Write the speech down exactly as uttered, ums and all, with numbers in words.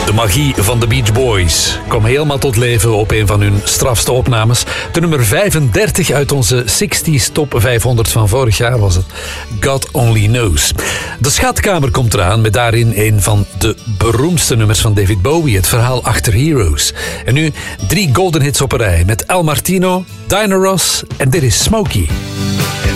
De magie van de Beach Boys kwam helemaal tot leven op een van hun strafste opnames. De nummer vijfendertig uit onze zestig Top vijfhonderd van vorig jaar was het. God Only Knows. De Schatkamer komt eraan met daarin een van de beroemdste nummers van David Bowie. Het verhaal achter Heroes. En nu drie golden hits op een rij met El Martino, Diana Ross en dit is Smokey.